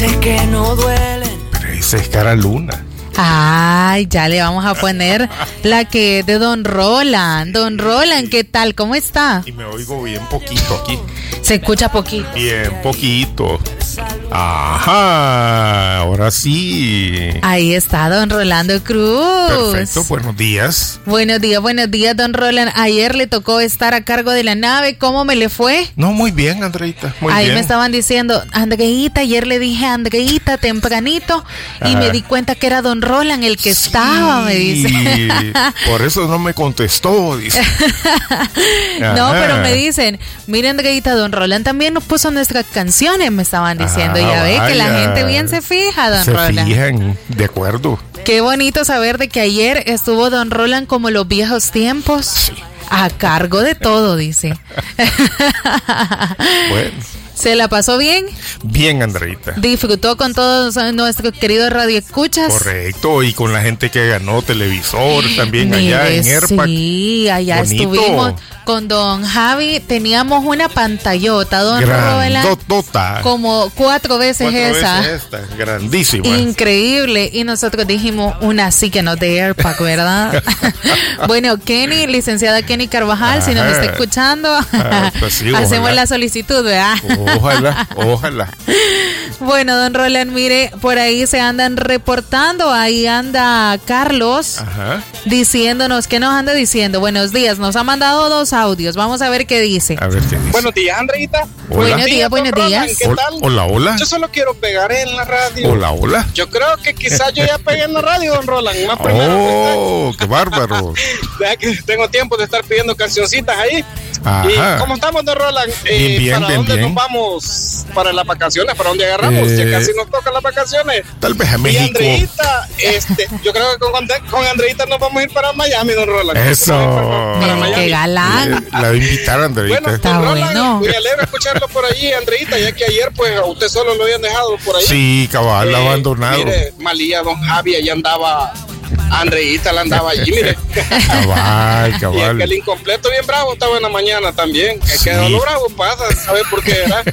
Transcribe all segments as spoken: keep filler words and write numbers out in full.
Sé que no duelen. Pero esa es Cara Luna. Ay, ya le vamos a poner la que es de Don Roland. Don Roland, ¿qué tal? ¿Cómo está? Y me oigo bien poquito aquí. Se escucha poquito. Bien poquito. Ajá, ahora sí. Ahí está Don Rolando Cruz. Perfecto, buenos días. Buenos días, buenos días, Don Roland. Ayer le tocó estar a cargo de la nave. ¿Cómo me le fue? No, muy bien, Andreita, muy Ahí bien. me estaban diciendo, Andreita, ayer le dije a Andreita tempranito y Ajá. me di cuenta que era Don Roland el que Sí, estaba, me dice. Por eso no me contestó, dice. No, Ajá. pero me dicen, miren, Andreita, Don Roland también nos puso nuestras canciones, me estaban diciendo. Ah, ya ve que la vaya. gente bien se fija, Don Se Roland. fijan, de acuerdo. Qué bonito saber de que ayer estuvo Don Roland como los viejos tiempos. Sí. A cargo de todo, dice. Bueno, ¿Se la pasó bien? bien, Andreita. ¿Disfrutó con todos nuestros queridos radioescuchas? Correcto, y con la gente que ganó televisor también allá Mire, en ERPAC. Sí, allá Bonito. estuvimos con Don Javi. Teníamos una pantallota, Don Roland. Grandotota. Como cuatro veces Cuatro esa. veces esta, grandísima. Increíble. Y nosotros dijimos una sí que no de AirPack, ¿verdad? Bueno, Kenny, licenciada Kenny Carvajal, si nos Ajá. está escuchando, Ah, pues sí, hacemos ojalá. la solicitud, ¿verdad? Ojalá, ojalá. Bueno, Don Roland, mire, por ahí se andan reportando. Ahí anda Carlos Ajá. diciéndonos, ¿qué nos anda diciendo? Buenos días, nos ha mandado dos audios. Vamos a ver qué dice. A ver qué dice. Buenos días, Andreita. Hola. Buenos días, buenos Don Roland, días. ¿qué Hola, tal? hola, hola. Yo solo quiero pegar en la radio. Hola, hola. Yo creo que quizás yo ya pegué en la radio, Don Roland. Más primero Oh, qué bárbaro. que usted. Vea que tengo tiempo de estar pidiendo cancioncitas ahí. Ajá. ¿Y cómo estamos, Don Roland? Eh, Bien, bien, ¿Para bien, dónde bien. nos vamos? ¿Para las vacaciones? ¿Para dónde agarramos? Eh, Ya casi nos tocan las vacaciones. Tal vez a Y México. Andreita, este, yo creo que con, con Andreita nos vamos a ir para Miami, Don Roland. Eso. Para, para Mire, Miami. qué galán. Eh, La voy a invitar, Andreita. Bueno, Está Don Roland, bueno. me alegra escucharlo por allí, Andreita, ya que ayer pues a usted solo lo habían dejado por ahí. Sí, cabal, Eh, abandonado. Mire, Malía, Don Javi, allá andaba, Andreita la andaba allí, mire. Cabal, Y cabal. aquel incompleto bien bravo estaba en la mañana también. Es Sí. que lo bravo pasa, ¿sabe por qué, verdad?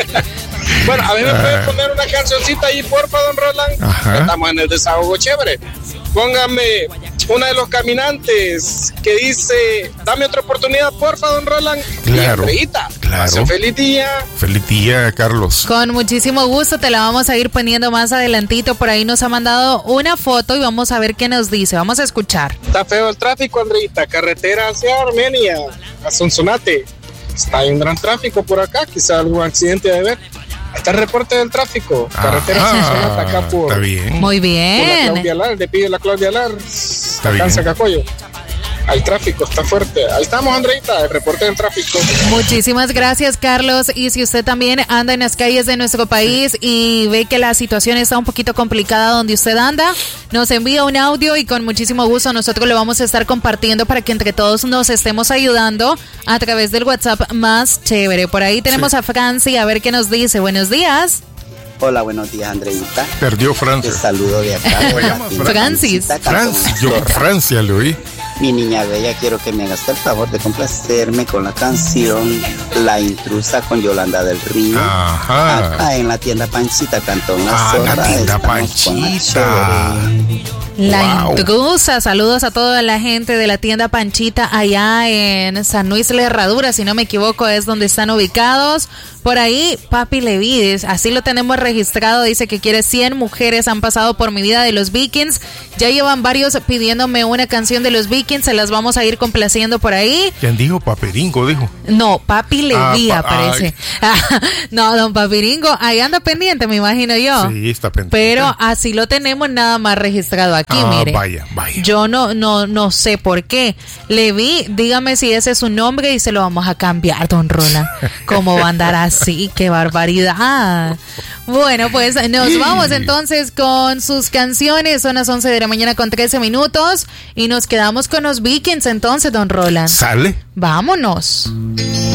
Bueno, a mí me puede poner una cancioncita ahí, porfa, Don Roland. Ajá. Estamos en el desahogo chévere. Póngame una de los caminantes que dice, dame otra oportunidad, porfa, Don Roland. Claro, Y Andreita, claro. pase un feliz día. Feliz día, Carlos. Con muchísimo gusto, te la vamos a ir poniendo más adelantito. Por ahí nos ha mandado una foto y vamos a ver qué nos dice. Vamos a escuchar. Está feo el tráfico, Andreita. Carretera hacia Armenia, a Sonsonate. Está en gran tráfico por acá, quizá algún accidente de ver. Está el reporte del tráfico. Carretera Ajá, Sonsonate acá por, está bien. Muy por la bien. Claudia Lar, le pide la Claudia Lar. Acá bien. en Zacacoyo. Hay tráfico, está fuerte. Ahí estamos, Andreita, el reporte del tráfico. Muchísimas gracias, Carlos. Y si usted también anda en las calles de nuestro país y ve que la situación está un poquito complicada donde usted anda, nos envía un audio y con muchísimo gusto nosotros lo vamos a estar compartiendo para que entre todos nos estemos ayudando a través del WhatsApp más chévere. Por ahí tenemos Sí. a Francia, a ver qué nos dice. Buenos días. Hola, buenos días, Andreita. Perdió Te Francia. saludo de acá. de la llama tienda Francis. Pancita, Cantón Francia, yo Azorra. Francia le oí. Mi niña bella, quiero que me hagas el favor de complacerme con la canción La Intrusa con Yolanda del Río. Ajá. Acá en la tienda Panchita, Cantón Ah, Azorra. la tienda estamos con la Panchita. chévere. La Wow. intrusa, saludos a toda la gente de la tienda Panchita allá en San Luis La Herradura, si no me equivoco es donde están ubicados. Por ahí, Papi Levides, así lo tenemos registrado, dice que quiere cien mujeres han pasado por mi vida de los Vikings. Ya llevan varios pidiéndome una canción de los Vikings, se las vamos a ir complaciendo por ahí. ¿Quién dijo? Paperingo, dijo. No, Papi Leví Ah, pa- aparece. No, don Papiringo, ahí anda pendiente, me imagino yo. Sí, está pendiente. Pero así lo tenemos nada más registrado aquí, Ah, mire. vaya, vaya. Yo no, no, no sé por qué. Leví, dígame si ese es su nombre y se lo vamos a cambiar, don Roland. ¿Cómo va a andar así? ¡Qué barbaridad! Bueno, pues nos vamos entonces con sus canciones. Son las once de la mañana con trece minutos y nos quedamos con los Vikings entonces, don Roland. ¿Sale? Vámonos.